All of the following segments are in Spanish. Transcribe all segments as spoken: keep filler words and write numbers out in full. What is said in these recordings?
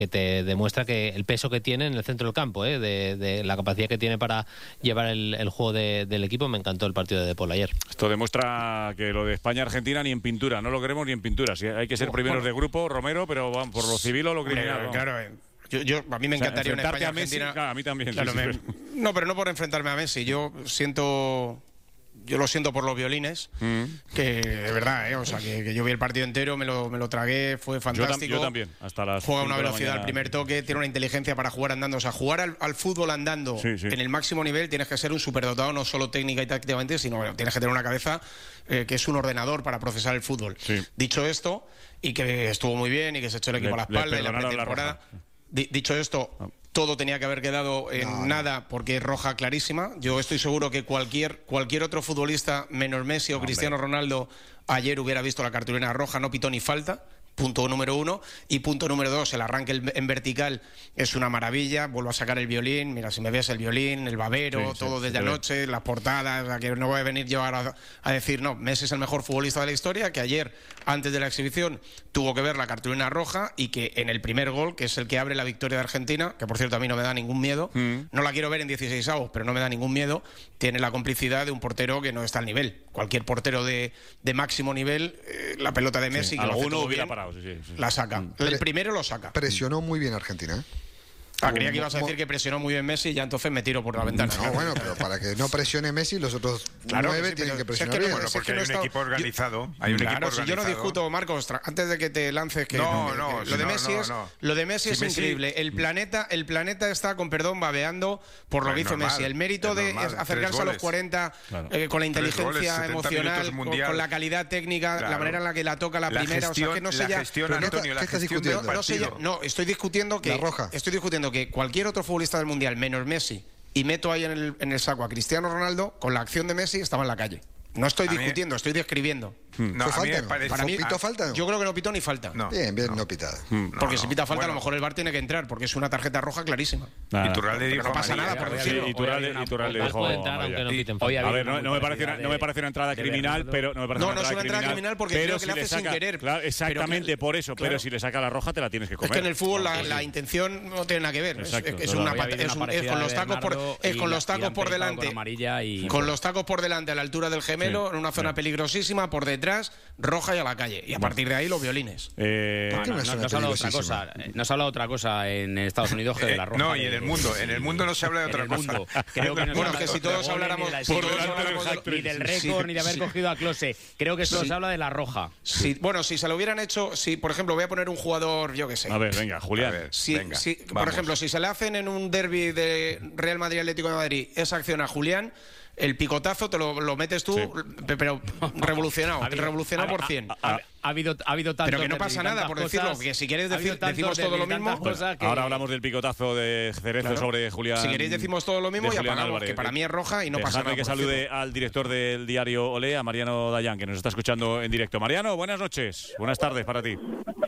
que te demuestra que el peso que tiene en el centro del campo, ¿eh? de, de la capacidad que tiene para llevar el, el juego de, del equipo. Me encantó el partido de De Paul ayer. Esto demuestra que lo de España-Argentina ni en pintura, no lo queremos ni en pintura. Sí, hay que ser primeros de grupo, Romero, pero vamos, por lo civil o lo criminal. Eh, claro, eh. Yo, yo, a mí me encantaría, o sea, una España-Argentina. A, claro, a mí también. Claro, sí, me, sí, pero... No, pero no por enfrentarme a Messi. Yo siento... Yo lo siento por los violines, mm. que de verdad, ¿eh? O sea, que, que yo vi el partido entero, me lo, me lo tragué, fue fantástico. Yo, tam yo también, hasta las juega a una velocidad al primer toque, tiene una inteligencia para jugar andando. O sea, jugar al, al fútbol andando sí, sí. en el máximo nivel tienes que ser un superdotado, no solo técnica y tácticamente, sino bueno, tienes que tener una cabeza eh, que es un ordenador para procesar el fútbol. Sí. Dicho esto, y que estuvo muy bien y que se echó el equipo le, a la espalda y la pretemporada. La dicho esto... Oh. Todo tenía que haber quedado en no, nada porque es roja clarísima. Yo estoy seguro que cualquier, cualquier otro futbolista, menos Messi o no, Cristiano hombre. Ronaldo, ayer hubiera visto la cartulina roja, no pitó ni falta. Punto número uno. Y punto número dos, el arranque en vertical es una maravilla. Vuelvo a sacar el violín. Mira, si me ves el violín, el babero, sí, todo sí, desde sí, anoche, las portadas, a que no voy a venir yo a, a decir, no, Messi es el mejor futbolista de la historia, que ayer, antes de la exhibición, tuvo que ver la cartulina roja y que en el primer gol, que es el que abre la victoria de Argentina, que por cierto a mí no me da ningún miedo, mm. no la quiero ver en dieciséis avos, pero no me da ningún miedo, tiene la complicidad de un portero que no está al nivel. Cualquier portero de, de máximo nivel, eh, la pelota de Messi, sí, que alguno lo hubiera bien, parado, sí, sí, sí. la saca. El primero lo saca. Presionó muy bien Argentina, ¿eh? Ah, creía que ibas a decir que presionó muy bien Messi y ya entonces me tiro por la ventana. No, bueno, pero para que no presione Messi, los otros claro nueve que sí, tienen que presionar. Es que no, bueno, porque si es que hay no un está... equipo organizado. Yo, hay un claro, equipo si yo no discuto, Marcos, antes de que te lances, que no, no, que, si lo de no, Messi no, es, no. Lo de Messi si es Messi... increíble. El planeta, el planeta está, con perdón, babeando por lo pues que hizo normal, Messi. El mérito de normal, acercarse a los cuarenta claro. eh, con la inteligencia goles, emocional, con, con la calidad técnica, claro. la manera en la que la toca la, la primera. Gestión, o sea, que no sé ya. Gestión, Antonio, ¿Qué estás discutiendo? No, estoy discutiendo que la roja. Estoy discutiendo que cualquier otro futbolista del mundial menos Messi, y meto ahí en el, en el saco a Cristiano Ronaldo, con la acción de Messi estaba en la calle. No estoy a discutiendo, mí... estoy describiendo. No, ¿Fue falta? Parece... Para mí, ¿Pitó falta? No? Yo creo que no pitó ni falta. No. Bien, bien, no, no pitada. Porque no, si pita falta, bueno. a lo mejor el V A R tiene que entrar, porque es una tarjeta roja clarísima. Nada, Iturralde dijo no pasa María, nada por sí, decirlo. Iturralde, Iturralde dijo entrar, aunque no piten falta. A ver, no, no, me parece una, no me parece una entrada criminal, pero no me parece no, una no es una entrada criminal porque creo que si le hace saca, sin querer. Claro, exactamente pero, por eso, claro. Pero si le saca la roja te la tienes que comer. Es que en el fútbol la, la intención no tiene nada que ver. Es, es una es con los tacos por es con los tacos por delante. Con los tacos por delante a la altura del gemelo, en una zona peligrosísima, por detrás, roja y a la calle. Y a partir de ahí los violines. Eh, no, no, no se habla de otra cosa. No se habla de otra cosa en Estados Unidos que de la roja. No, y en el mundo. En el mundo no se habla de otra cosa. Creo que bueno, que si todos habláramos por delante ni del récord ni de haber cogido a Klose. Creo que solo se habla de la roja. Bueno, si se lo hubieran hecho, si por ejemplo voy a poner un jugador, yo qué sé. A ver, venga, Julián. Ver, si, venga, si, por ejemplo, si se le hacen en un derbi de Real Madrid-Atlético de Madrid esa acción a Julián, el picotazo te lo, lo metes tú, sí. pero revolucionado, habido, revolucionado por cien. Ha, ha, ha, ha, habido, ha habido tanto. Pero que no pasa nada por decirlo, cosas, porque si quieres decir, decimos todo lo mismo. Pues, que... Ahora hablamos del picotazo de Cerezo claro. sobre Julián. Si queréis decimos todo lo mismo y apagamos, Álvarez, que para mí es roja y no pasa nada. que salude decirlo. Al director del diario Olé, a Mariano Dayan, que nos está escuchando en directo. Mariano, buenas noches, buenas tardes para ti.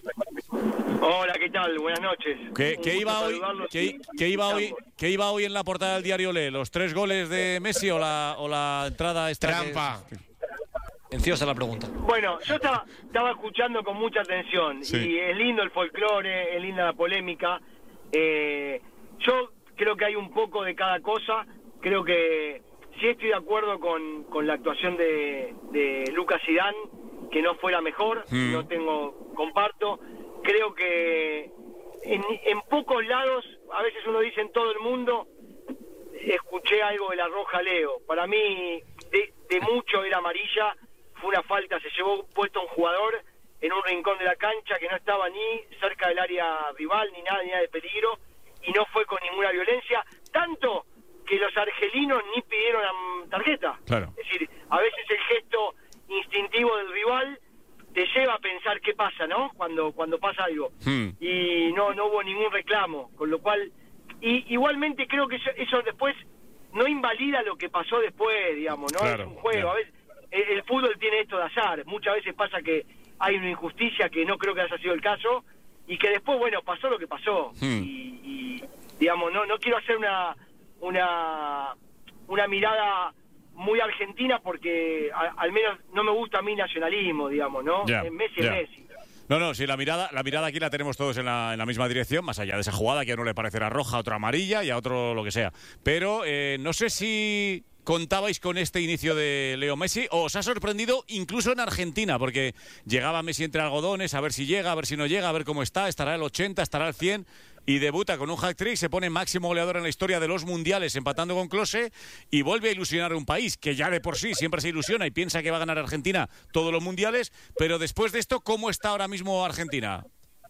Hola, ¿qué tal? Buenas noches. ¿Qué, qué iba hoy? ¿Qué, qué iba hoy? ¿Qué iba hoy en la portada del diario Olé? ¿Los tres goles de Messi o la o la entrada esta? Trampa. Que... Enciosa la pregunta. Bueno, yo estaba, estaba escuchando con mucha atención sí. y es lindo el folclore, es linda la polémica. Eh, yo creo que hay un poco de cada cosa. Creo que sí estoy de acuerdo con, con la actuación de, de Lucas Zidane, que no fue la mejor. Mm. No tengo, comparto. Creo que en, en pocos lados, a veces uno dice en todo el mundo, escuché algo de la roja Leo. Para mí, de, de mucho era amarilla, fue una falta, se llevó puesto a un jugador en un rincón de la cancha que no estaba ni cerca del área rival, ni nada, ni nada de peligro, y no fue con ninguna violencia, tanto que los argelinos ni pidieron tarjeta. Claro. Es decir, a veces el gesto instintivo del rival te lleva a pensar qué pasa, ¿no? Cuando cuando pasa algo. Hmm. Y no no hubo ningún reclamo, con lo cual... Y igualmente creo que eso, eso después no invalida lo que pasó después, digamos, ¿no? Claro, es un juego. Claro. A veces el, el fútbol tiene esto de azar. Muchas veces pasa que hay una injusticia que no creo que haya sido el caso y que después, bueno, pasó lo que pasó. Hmm. Y, y, digamos, no no quiero hacer una una una mirada muy argentina porque a, al menos no me gusta a mí nacionalismo, digamos, ¿no? Yeah, Messi yeah. es Messi. No, no, sí, la mirada, la mirada aquí la tenemos todos en la, en la misma dirección, más allá de esa jugada que a uno le parecerá roja, a otro amarilla y a otro lo que sea. Pero eh, no sé si contabais con este inicio de Leo Messi o os ha sorprendido incluso en Argentina, porque llegaba Messi entre algodones, a ver si llega, a ver si no llega, a ver cómo está, estará al ochenta, estará al cien... y debuta con un hat-trick, se pone máximo goleador en la historia de los mundiales empatando con Klose y vuelve a ilusionar a un país que ya de por sí siempre se ilusiona y piensa que va a ganar Argentina todos los mundiales, pero después de esto, ¿cómo está ahora mismo Argentina?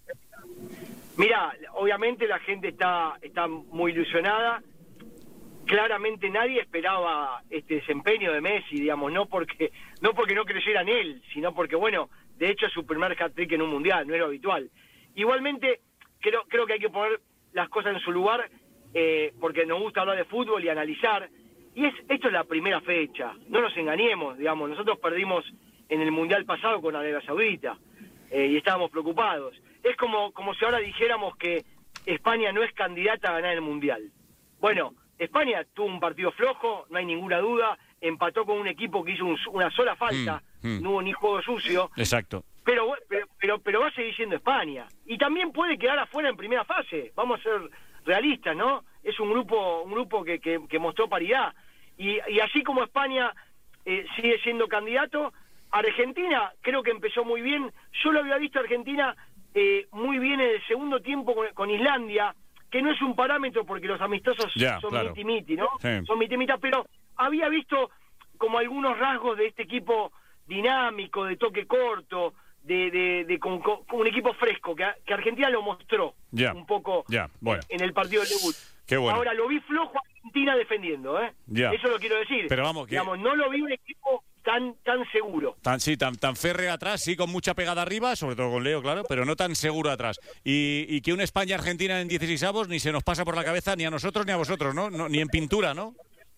Mira, obviamente la gente está, está muy ilusionada. Claramente nadie esperaba este desempeño de Messi, digamos, no porque no porque no creyera en él, sino porque, bueno, de hecho es su primer hat-trick en un mundial, no era habitual. Igualmente, Creo, creo que hay que poner las cosas en su lugar, eh, porque nos gusta hablar de fútbol y analizar. Y es esto es la primera fecha, no nos engañemos, digamos. Nosotros perdimos en el Mundial pasado con Arabia Saudita eh, y estábamos preocupados. Es como, como si ahora dijéramos que España no es candidata a ganar el Mundial. Bueno, España tuvo un partido flojo, no hay ninguna duda, empató con un equipo que hizo un, una sola falta, mm, mm. no hubo ni juego sucio. Exacto. Pero, pero pero pero va a seguir siendo España y también puede quedar afuera en primera fase. Vamos a ser realistas, ¿no? Es un grupo un grupo que, que, que mostró paridad y, y así como España eh, sigue siendo candidato, Argentina creo que empezó muy bien. Yo lo había visto a Argentina eh, muy bien en el segundo tiempo con, con Islandia, que no es un parámetro porque los amistosos yeah, son claro. miti-miti, ¿no? Sí. Son miti-mita, pero había visto como algunos rasgos de este equipo dinámico, de toque corto, de, de, de con, con un equipo fresco, que, que Argentina lo mostró yeah, un poco yeah, bueno. en el partido del debut. Qué bueno. Ahora lo vi flojo a Argentina defendiendo, ¿eh? Yeah. Eso lo quiero decir. Pero vamos, que... digamos, no lo vi un equipo tan tan seguro. Tan sí, tan tan férreo atrás, sí, con mucha pegada arriba, sobre todo con Leo, claro, pero no tan seguro atrás. Y, y que una España-Argentina en dieciseisavos ni se nos pasa por la cabeza ni a nosotros ni a vosotros, ¿no? no ni en pintura, ¿no?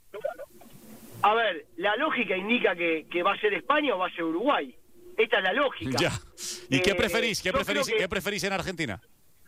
A ver, la lógica indica que, que va a ser España o va a ser Uruguay. Esta es la lógica. Ya. ¿Y eh, qué preferís? ¿Qué preferís, que... ¿Qué preferís en Argentina?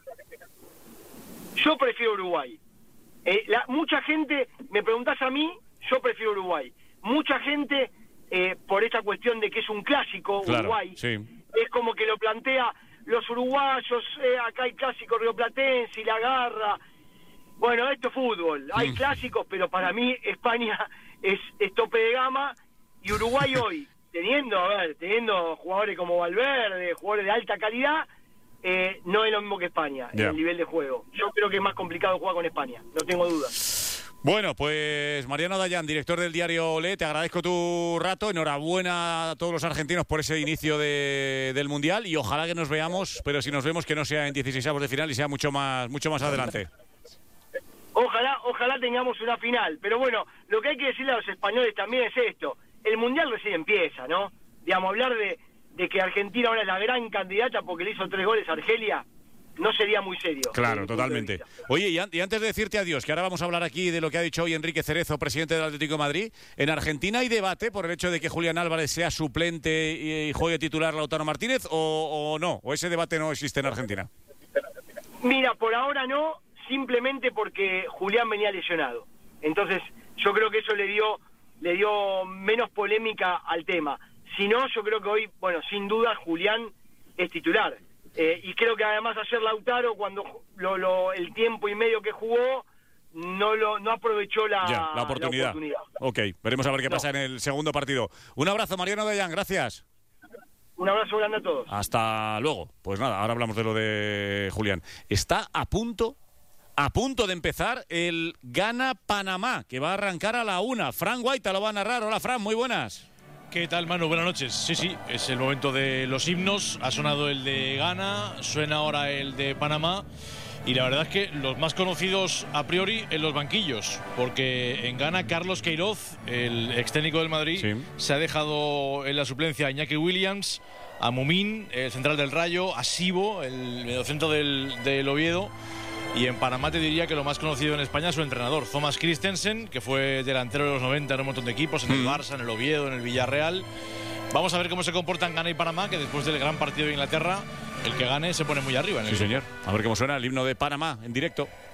Yo prefiero Uruguay. Eh, la, mucha gente, me preguntás a mí, yo prefiero Uruguay. Mucha gente, eh, por esta cuestión de que es un clásico, claro, Uruguay, sí. es como que lo plantea los uruguayos, eh, acá hay clásico rioplatense y la garra. Bueno, esto es fútbol, hay mm. clásicos, pero para mí España es, es tope de gama y Uruguay hoy, teniendo, a ver, teniendo jugadores como Valverde, jugadores de alta calidad, eh, no es lo mismo que España, yeah. en el nivel de juego. Yo creo que es más complicado jugar con España, no tengo dudas. Bueno, pues Mariano Dayan, director del diario Olé, te agradezco tu rato, enhorabuena a todos los argentinos por ese inicio de, del Mundial y ojalá que nos veamos, pero si nos vemos que no sea en dieciseisavos de final y sea mucho más, mucho más adelante. Ojalá, ojalá tengamos una final, pero bueno, lo que hay que decirle a los españoles también es esto, el Mundial recién empieza, ¿no? Digamos, hablar de, de que Argentina ahora es la gran candidata porque le hizo tres goles a Argelia, no sería muy serio. Claro, totalmente. Oye, y, an y antes de decirte adiós, que ahora vamos a hablar aquí de lo que ha dicho hoy Enrique Cerezo, presidente del Atlético de Madrid, en Argentina hay debate por el hecho de que Julián Álvarez sea suplente y, y juegue titular Lautaro Martínez, o, o no, o ese debate no existe en Argentina. Mira, por ahora no, simplemente porque Julián venía lesionado. Entonces, yo creo que eso le dio le dio menos polémica al tema. Si no, yo creo que hoy, bueno, sin duda Julián es titular. Eh, y creo que además ayer Lautaro, cuando lo, lo, el tiempo y medio que jugó, no lo no aprovechó la, ya, la, oportunidad. la oportunidad. Ok, veremos a ver qué no. pasa en el segundo partido. Un abrazo, Mariano Dayan, gracias. Un abrazo grande a todos. Hasta luego. Pues nada, ahora hablamos de lo de Julián. Está a punto... A punto de empezar el Ghana-Panamá, que va a arrancar a la una. Fran Guaita lo va a narrar. Hola, Fran, muy buenas. ¿Qué tal, Manu? Buenas noches. Sí, sí, es el momento de los himnos. Ha sonado el de Ghana, suena ahora el de Panamá. Y la verdad es que los más conocidos a priori en los banquillos, porque en Ghana Carlos Queiroz, el ex técnico del Madrid, sí. se ha dejado en la suplencia a Iñaki Williams, a Mumín, el central del Rayo, a Sibo, el mediocentro del, del Oviedo. Y en Panamá te diría que lo más conocido en España es su entrenador, Thomas Christensen, que fue delantero de los noventa en un montón de equipos, en el Barça, en el Oviedo, en el Villarreal. Vamos a ver cómo se comportan Ghana y Panamá, que después del gran partido de Inglaterra, el que gane se pone muy arriba. En el sí, señor. A ver cómo suena el himno de Panamá en directo.